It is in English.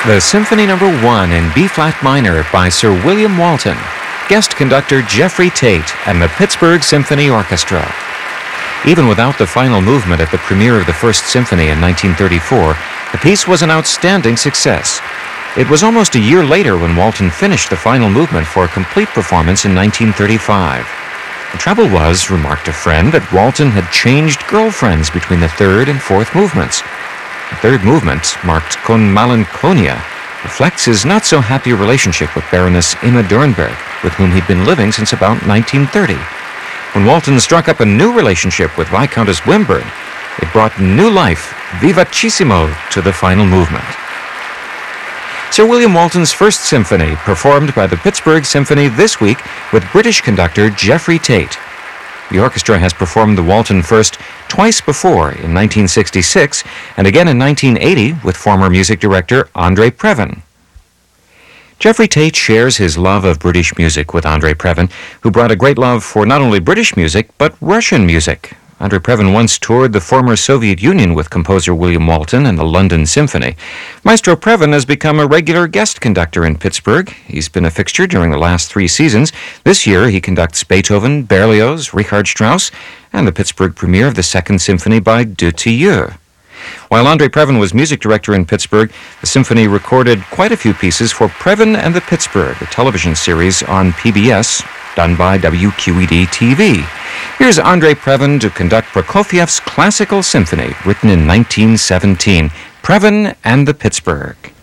The Symphony No. 1 in B-flat minor by Sir William Walton, guest conductor Jeffrey Tate, and the Pittsburgh Symphony Orchestra. Even without the final movement at the premiere of the First Symphony in 1934, the piece was an outstanding success. It was almost a year later when Walton finished the final movement for a complete performance in 1935. The trouble was, remarked a friend, that Walton had changed girlfriends between the third and fourth movements. The third movement, marked Con Malinconia, reflects his not-so-happy relationship with Baroness Emma Dornberg, with whom he'd been living since about 1930. When Walton struck up a new relationship with Viscountess Wimburne, it brought new life, vivacissimo, to the final movement. Sir William Walton's First Symphony, performed by the Pittsburgh Symphony this week with British conductor Jeffrey Tate. The orchestra has performed the Walton First twice before, in 1966 and again in 1980 with former music director Andre Previn. Jeffrey Tate shares his love of British music with Andre Previn, who brought a great love for not only British music, but Russian music. Andre Previn once toured the former Soviet Union with composer William Walton and the London Symphony. Maestro Previn has become a regular guest conductor in Pittsburgh. He's been a fixture during the last 3 seasons. This year, he conducts Beethoven, Berlioz, Richard Strauss, and the Pittsburgh premiere of the Second Symphony by Dutilleux. While Andre Previn was music director in Pittsburgh, the symphony recorded quite a few pieces for Previn and the Pittsburgh, a television series on PBS, done by WQED-TV. Here's Andre Previn to conduct Prokofiev's Classical Symphony, written in 1917, Previn and the Pittsburgh.